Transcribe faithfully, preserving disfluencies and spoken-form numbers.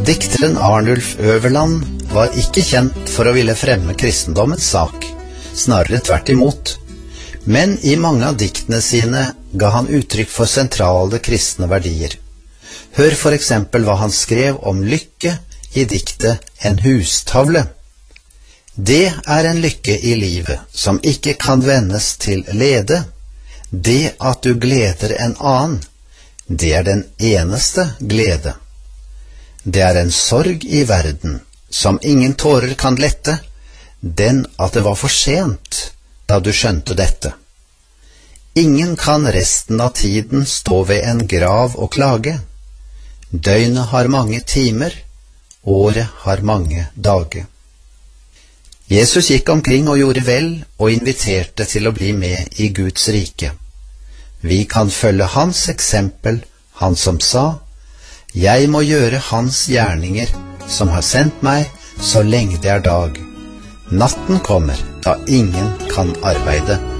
Dikteren Arnulf Øverland var ikke kjent for å ville fremme kristendommens sak, snarere tvert imot. Men i mange av diktene sine ga han uttrykk for sentrale kristne verdier. Hør for eksempel hva han skrev om lykke i diktet En hustavle. Det er en lykke i livet som ikke kan vendes til lede. Det at du gleder en annen, det er den eneste glede. Det er en sorg i verden som ingen tårer kan lette, den at det var for sent da du skjønte dette. Ingen kan resten av tiden stå ved en grav og klage. Døgnet har mange timer, året har mange dager. Jesus gikk omkring og gjorde vel og inviterte til å bli med i Guds rike. Vi kan følge hans eksempel, han som sa: Jeg må gjøre hans gjerninger, som har sendt meg, så lenge det er dag. Natten kommer, da ingen kan arbeide.